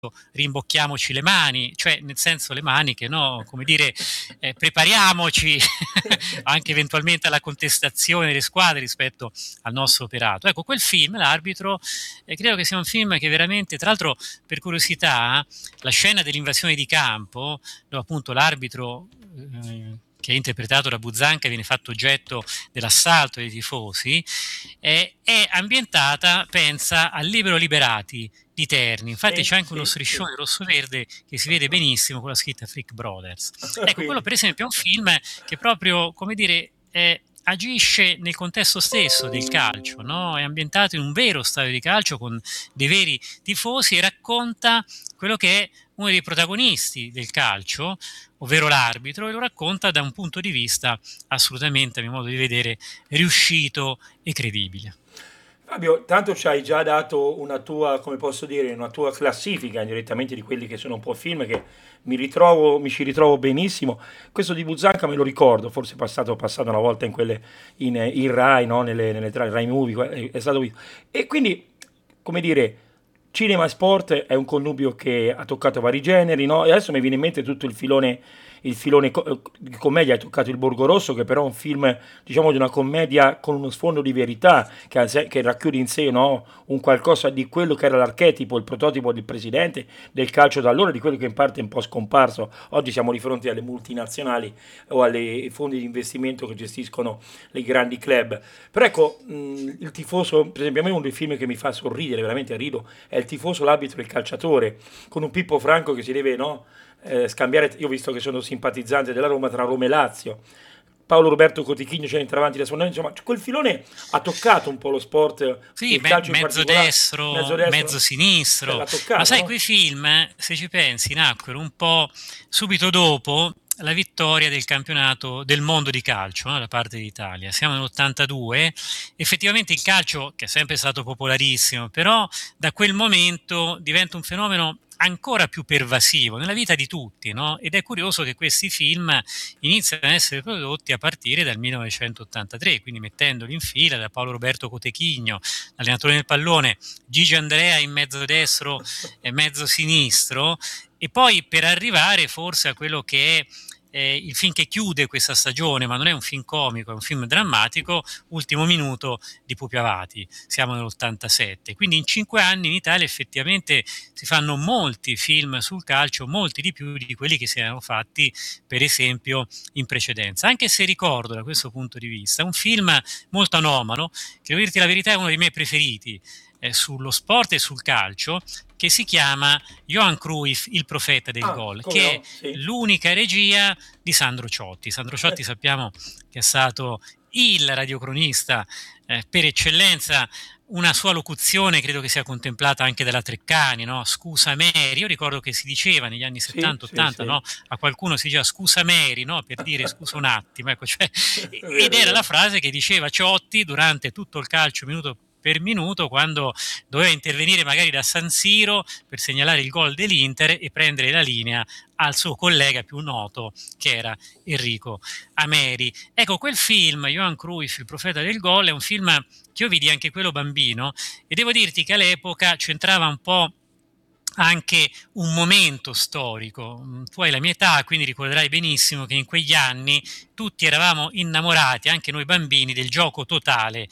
rimbocchiamoci le mani, cioè nel senso le maniche, no? Come dire, prepariamoci anche eventualmente alla contestazione delle squadre rispetto al nostro operato. Ecco, quel film, L'arbitro, credo che sia un film che veramente, tra l'altro, per curiosità, la scena dell'invasione di campo, dove appunto l'arbitro, che è interpretato da Buzzanca, viene fatto oggetto dell'assalto dei tifosi, è ambientata, pensa, al Libero Liberati di Terni. Infatti Sì, c'è anche uno sì, sì. striscione rosso-verde che si vede benissimo con la scritta Freak Brothers. Ecco, quello Quindi, per esempio è un film che proprio, come dire, agisce nel contesto stesso del calcio, no? È ambientato in un vero stadio di calcio con dei veri tifosi e racconta quello che è uno dei protagonisti del calcio, ovvero l'arbitro, e lo racconta da un punto di vista assolutamente, a mio modo di vedere, riuscito e credibile. Fabio, tanto ci hai già dato una tua, come posso dire, una tua classifica indirettamente di quelli che sono un po' film che mi ci ritrovo benissimo. Questo di Buzzanca me lo ricordo, forse passato una volta in Rai, no? Nelle Rai Movie, è stato visto. E quindi, come dire, cinema e sport è un connubio che ha toccato vari generi, no? E adesso mi viene in mente tutto il filone di commedia, hai toccato il Borgo Rosso, che però è un film, diciamo, di una commedia con uno sfondo di verità, che racchiude in sé, no, un qualcosa di quello che era l'archetipo, il prototipo del presidente del calcio da allora, di quello che in parte è un po' scomparso. Oggi siamo di fronte alle multinazionali o alle fondi di investimento che gestiscono i grandi club. Però ecco, il tifoso, per esempio a me uno dei film che mi fa sorridere, veramente rido, è il tifoso, l'arbitro e il calciatore, con un Pippo Franco che si deve, no, scambiare. Io ho visto che sono simpatizzante della Roma, tra Roma e Lazio. Paolo Roberto Cotichino c'entra avanti da suonare, insomma, quel filone ha toccato un po' lo sport e Sì, il calcio in mezzo particolare, mezzo destro, mezzo destro, sinistro, l'ha ma toccato, sai, no? quei film, se ci pensi, nacquero un po' subito dopo la vittoria del campionato del mondo di calcio, no, da parte d'Italia. Siamo nell'82, effettivamente il calcio, che è sempre stato popolarissimo, però da quel momento diventa un fenomeno ancora più pervasivo nella vita di tutti, no? Ed è curioso che questi film iniziano ad essere prodotti a partire dal 1983, quindi mettendoli in fila da Paolo Roberto Cotechigno, allenatore del pallone, Gigi Andrea in mezzo destro e mezzo sinistro, e poi per arrivare forse a quello che è il film che chiude questa stagione, ma non è un film comico, è un film drammatico, Ultimo minuto di Pupi Avati, siamo nell'87. Quindi in 5 anni in Italia effettivamente si fanno molti film sul calcio, molti di più di quelli che si erano fatti per esempio in precedenza. Anche se ricordo da questo punto di vista un film molto anomalo, che devo dirti la verità è uno dei miei preferiti, sullo sport e sul calcio, che si chiama Johan Cruyff, il profeta del Ah, gol, come che è no? Sì. l'unica regia di Sandro Ciotti. Sandro Ciotti sappiamo che è stato il radiocronista per eccellenza. Una sua locuzione credo che sia contemplata anche dalla Treccani, no? Scusa Mary, io ricordo che si diceva negli anni Sì, sì, 70-80, sì. no? A qualcuno si diceva scusa Mary, no? Per dire scusa un attimo, ecco, cioè, È ed vero, è era la vero. frase che diceva Ciotti durante tutto il calcio minuto per minuto, quando doveva intervenire magari da San Siro per segnalare il gol dell'Inter e prendere la linea al suo collega più noto, che era Enrico Ameri. Ecco, quel film, Johan Cruyff, il profeta del gol, è un film che io vidi anche quello bambino, e devo dirti che all'epoca c'entrava un po' anche un momento storico. Tu hai la mia età, quindi ricorderai benissimo che in quegli anni tutti eravamo innamorati, anche noi bambini, del gioco totale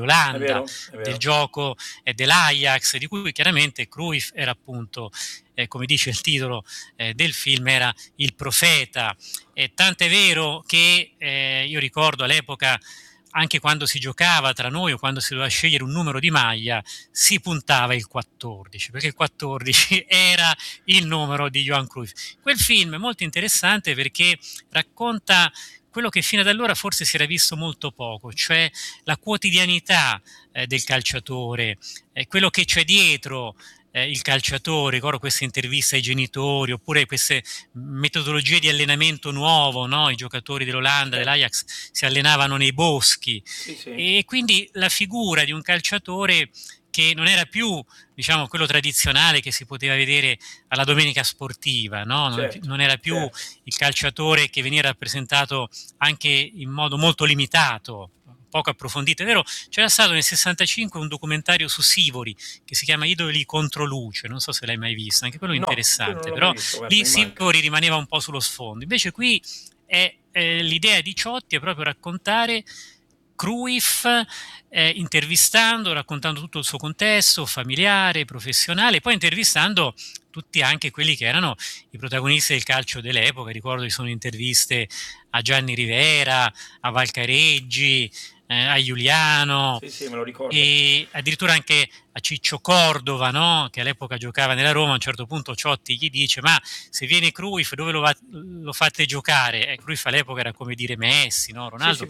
È dell'Olanda, vero, è del vero. gioco dell'Ajax, di cui chiaramente Cruyff era appunto, come dice il titolo del film, era il profeta. Tant'è vero che io ricordo all'epoca, anche quando si giocava tra noi o quando si doveva scegliere un numero di maglia, si puntava il 14, perché il 14 era il numero di Johan Cruyff. Quel film è molto interessante perché racconta quello che fino ad allora forse si era visto molto poco, cioè la quotidianità del calciatore, quello che c'è dietro il calciatore. Ricordo queste interviste ai genitori, oppure queste metodologie di allenamento nuovo, no? I giocatori dell'Olanda, Certo. dell'Ajax si allenavano nei boschi, Sì, sì. e quindi la figura di un calciatore che non era più, diciamo, quello tradizionale che si poteva vedere alla domenica sportiva, no? Certo, Non era più certo. il calciatore che veniva rappresentato anche in modo molto limitato, poco approfondite. È vero, c'era stato nel 65 un documentario su Sivori che si chiama Idoli contro luce, non so se l'hai mai visto, anche quello No, quello non interessante, l'ho mai però visto, guarda, lì mi manca. Sivori rimaneva un po' sullo sfondo. Invece qui l'idea di Ciotti è proprio raccontare Cruyff, intervistando, raccontando tutto il suo contesto familiare, professionale, poi intervistando tutti anche quelli che erano i protagonisti del calcio dell'epoca. Ricordo ci sono interviste a Gianni Rivera, a Valcareggi, a Giuliano Sì, sì, me lo ricordo. e addirittura anche a Ciccio Cordova, no? Che all'epoca giocava nella Roma. A un certo punto Ciotti gli dice: ma se viene Cruyff dove lo fate giocare? Cruyff all'epoca era come dire Messi, no? Sì, sì, Ronaldo. beh,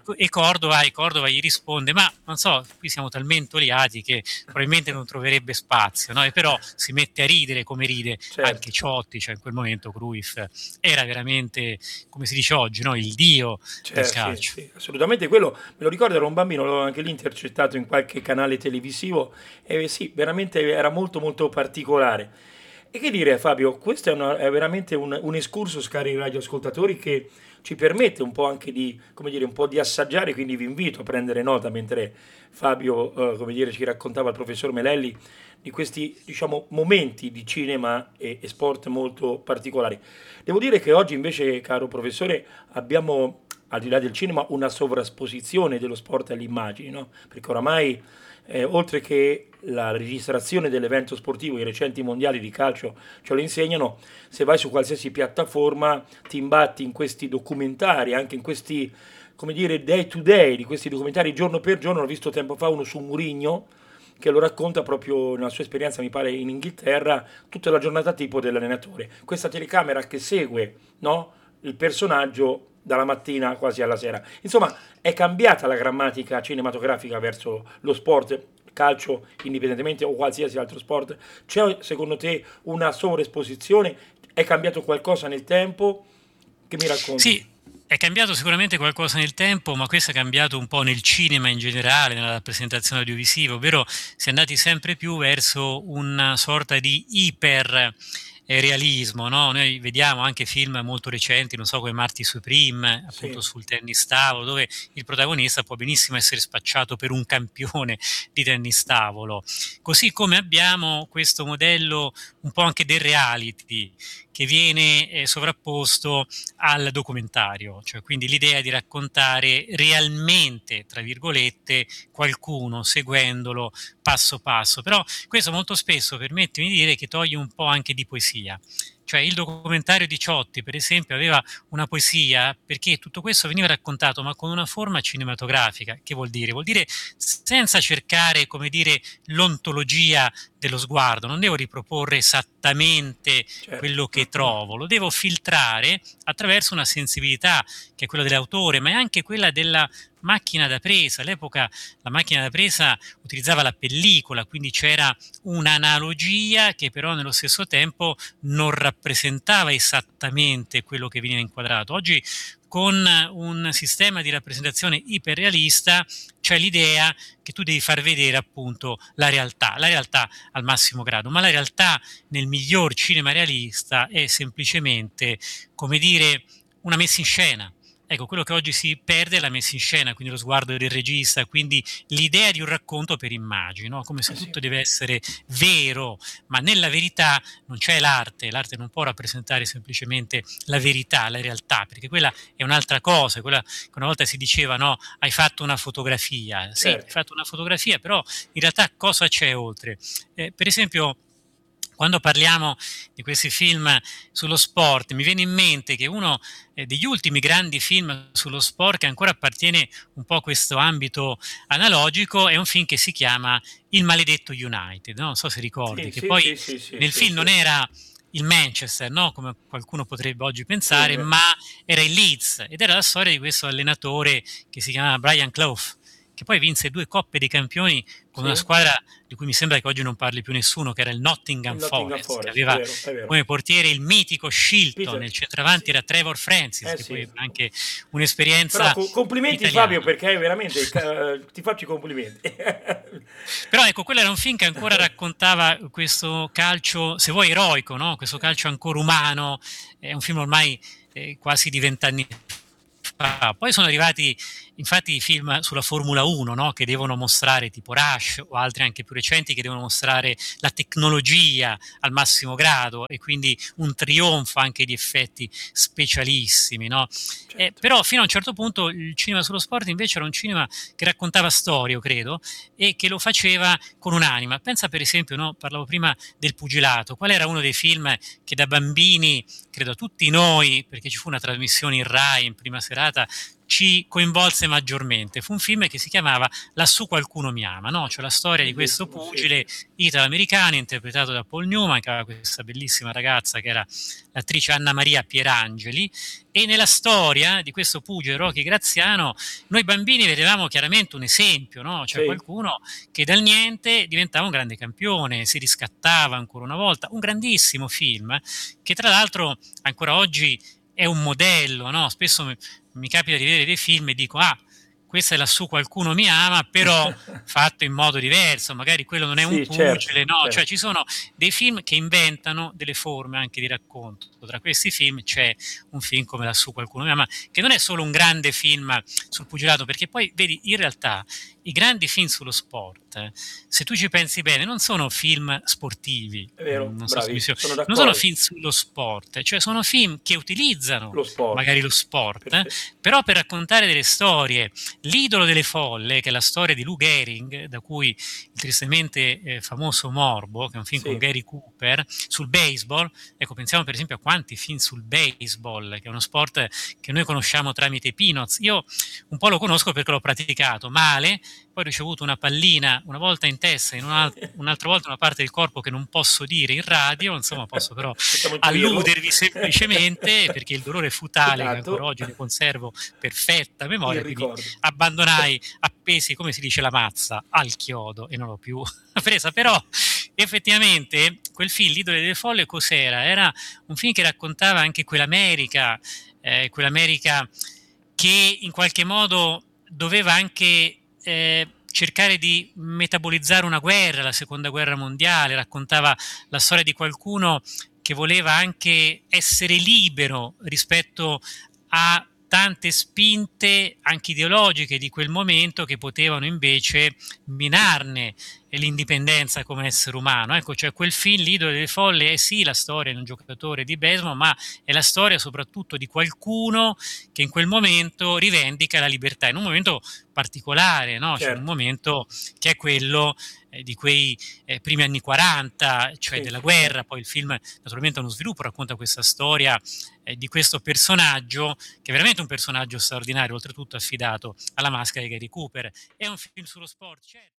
E Cordova gli risponde: ma non so, qui siamo talmente oliati che probabilmente non troverebbe spazio, no? E però si mette a ridere come ride anche certo. Ciotti, cioè in quel momento Cruyff era veramente, come si dice oggi, no? Il dio del Sì, calcio. sì, assolutamente quello me lo ricordo, ero un bambino, l'avevo anche lì intercettato in qualche canale televisivo e sì, veramente era molto molto particolare. E che dire Fabio, questo è veramente un excursus, cari radioascoltatori, che ci permette un po' anche di, come dire, un po' di assaggiare, quindi vi invito a prendere nota mentre Fabio, come dire, ci raccontava il professor Melelli di questi, diciamo, momenti di cinema e sport molto particolari. Devo dire che oggi invece, caro professore, abbiamo, al di là del cinema, una sovrasposizione dello sport alle immagini, no? Perché oramai, oltre che la registrazione dell'evento sportivo, i recenti mondiali di calcio ce lo insegnano, se vai su qualsiasi piattaforma ti imbatti in questi documentari, anche in questi, come dire, day to day, di questi documentari giorno per giorno. Ho visto tempo fa uno su Mourinho, che lo racconta proprio nella sua esperienza, mi pare, in Inghilterra, tutta la giornata tipo dell'allenatore. Questa telecamera che segue, no, il personaggio dalla mattina quasi alla sera. Insomma, è cambiata la grammatica cinematografica verso lo sport, calcio indipendentemente o qualsiasi altro sport. C'è secondo te una sovraesposizione? È cambiato qualcosa nel tempo? Che mi racconti? Sì, è cambiato sicuramente qualcosa nel tempo, ma questo è cambiato un po' nel cinema in generale, nella rappresentazione audiovisiva, ovvero si è andati sempre più verso una sorta di iper realismo, no? Noi vediamo anche film molto recenti, non so, come Marty Supreme, Sì, appunto sul tennis tavolo, dove il protagonista può benissimo essere spacciato per un campione di tennis tavolo. Così come abbiamo questo modello un po' anche del reality, che viene sovrapposto al documentario, cioè quindi l'idea di raccontare realmente, tra virgolette, qualcuno seguendolo passo passo. Però questo molto spesso, permettimi di dire, che toglie un po' anche di poesia. Cioè il documentario di Ciotti, per esempio, aveva una poesia perché tutto questo veniva raccontato, ma con una forma cinematografica. Che vuol dire? Vuol dire senza cercare, come dire, l'ontologia dello sguardo. Non devo riproporre esattamente certo. quello che trovo, lo devo filtrare attraverso una sensibilità che è quella dell'autore, ma è anche quella della macchina da presa. All'epoca la macchina da presa utilizzava la pellicola, quindi c'era un'analogia che però nello stesso tempo non rappresentava esattamente quello che veniva inquadrato. Oggi con un sistema di rappresentazione iperrealista c'è l'idea che tu devi far vedere appunto la realtà al massimo grado, ma la realtà nel miglior cinema realista è semplicemente, come dire, una messa in scena. Ecco, quello che oggi si perde è la messa in scena, quindi lo sguardo del regista, quindi l'idea di un racconto per immagini, no? Come se Eh sì, tutto deve essere vero, ma nella verità non c'è l'arte non può rappresentare semplicemente la verità, la realtà, perché quella è un'altra cosa, quella che una volta si diceva, no, hai fatto una fotografia, sì, hai certo. fatto una fotografia, però in realtà cosa c'è oltre? Per esempio, quando parliamo di questi film sullo sport, mi viene in mente che uno degli ultimi grandi film sullo sport che ancora appartiene un po' a questo ambito analogico è un film che si chiama Il maledetto United, no? Non so se Sì, ricordi, che sì, poi sì, sì, sì, nel sì, film non sì. era il Manchester, no? Come qualcuno potrebbe oggi Sì, pensare, ma era il Leeds ed era la storia di questo allenatore che si chiamava Brian Clough, che poi vinse 2 Coppe dei Campioni con una sì. squadra di cui mi sembra che oggi non parli più nessuno, che era il Il Nottingham Nottingham Forest, che Forest, aveva è vero. come portiere il mitico Shilton, Peter, il centravanti sì. era Trevor Francis, Eh che poi sì. aveva anche Però un'esperienza complimenti Fabio, italiana. perché veramente ti faccio i complimenti. Però ecco, quello era un film che ancora raccontava questo calcio, se vuoi, eroico, no? Questo calcio ancora umano, è un film ormai quasi di 20 anni fa. Poi sono arrivati infatti i film sulla Formula 1, no? Che devono mostrare tipo Rush o altri anche più recenti che devono mostrare la tecnologia al massimo grado e quindi un trionfo anche di effetti specialissimi, no? certo. Però fino a un certo punto il cinema sullo sport invece era un cinema che raccontava storie, io credo, e che lo faceva con un'anima. Pensa per esempio, no? Parlavo prima del pugilato, qual era uno dei film che da bambini, credo a tutti noi, perché ci fu una trasmissione in Rai in prima serata, ci coinvolse maggiormente. Fu un film che si chiamava Lassù qualcuno mi ama, no? Cioè la storia di questo Bellissimo, sì, sì. pugile italo-americano interpretato da Paul Newman, che aveva questa bellissima ragazza che era l'attrice Anna Maria Pierangeli, e nella storia di questo pugile Rocky Graziano noi bambini vedevamo chiaramente un esempio, no? Cioè Sì, qualcuno che dal niente diventava un grande campione, si riscattava ancora una volta, un grandissimo film che tra l'altro ancora oggi è un modello, no? Spesso mi capita di vedere dei film e dico, ah, questa è lassù qualcuno mi ama, però fatto in modo diverso, magari quello non è un sì, certo, pugile, no? Cioè certo. ci sono dei film che inventano delle forme anche di racconto. Tra questi film c'è un film come Lassù qualcuno mi ama, che non è solo un grande film sul pugilato, perché poi vedi, in realtà i grandi film sullo sport, se tu ci pensi bene, non sono film sportivi, È vero, non so se mi bravissimo, spiego, sono non sono d'accordo. film sullo sport, cioè sono film che utilizzano Lo sport, magari lo sport, perfetto. però per raccontare delle storie. L'idolo delle folle, che è la storia di Lou Gehrig, da cui il tristemente famoso Morbo, che è un film con Sì, Gary Cooper, sul baseball. Ecco, pensiamo per esempio a quanti film sul baseball, che è uno sport che noi conosciamo tramite i Peanuts. Io un po' lo conosco perché l'ho praticato male, poi ho ricevuto una pallina una volta in testa e un'altra volta una parte del corpo che non posso dire in radio, insomma posso però possiamo intuirlo. alludervi semplicemente perché il dolore fu tale che ancora Tanto oggi ne conservo perfetta il memoria, quindi ricordo. abbandonai appesi, come si dice, la mazza al chiodo e non l'ho più presa. Però effettivamente quel film, L'idolo delle folle, cos'era? Era un film che raccontava anche quell'America che in qualche modo doveva anche cercare di metabolizzare una guerra, la seconda guerra mondiale, raccontava la storia di qualcuno che voleva anche essere libero rispetto a tante spinte anche ideologiche di quel momento che potevano invece minarne l'indipendenza come essere umano. Ecco, cioè quel film, L'idolo delle folle, è sì la storia di un giocatore di baseball, ma è la storia soprattutto di qualcuno che in quel momento rivendica la libertà, in un momento particolare, no? Cioè in un Certo, momento che è quello di quei primi anni 40, cioè sì, della sì, sì. guerra. Poi il film naturalmente ha uno sviluppo, racconta questa storia di questo personaggio, che è veramente un personaggio straordinario, oltretutto affidato alla maschera di Gary Cooper. È un film sullo sport, certo.